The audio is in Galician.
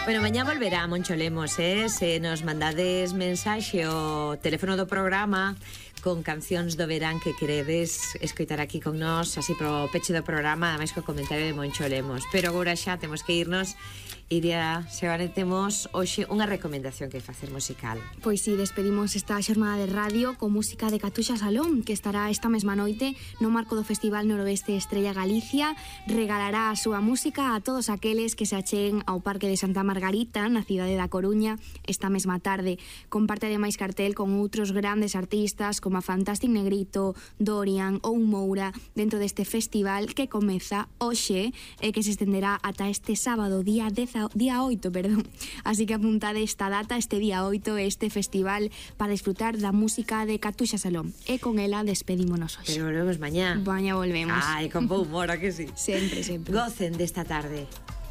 Bueno, mañá volverá Moncho Lemos, se nos mandades mensaxe o teléfono do programa con cancións do verán que queredes escoitar aquí con nós, así pro peche do programa, ademais co comentario de Moncho Lemos. Pero agora xa temos que irnos. Iria Seoane, temos hoxe unha recomendación que facer musical. Pois si, despedimos esta xornada de radio con música de Catuxa Salón, que estará esta mesma noite no marco do Festival Noroeste Estrella Galicia. Regalará a súa música a todos aqueles que se acheguen ao Parque de Santa Margarita, na cidade da Coruña, esta mesma tarde. Comparte ademais cartel con outros grandes artistas como a Fantastic Negrito, Dorian ou Moura dentro deste festival que comeza hoxe e que se estenderá ata este sábado, día 8, perdón. Así que apuntade esta data, este día 8, este festival para disfrutar da música de Catuxa Salón. E con ela despedímonos hoxe. Pero volvemos mañá. Mañá volvemos. Ai, con bo humor, a que sí? Sempre, sempre. Gocen desta tarde.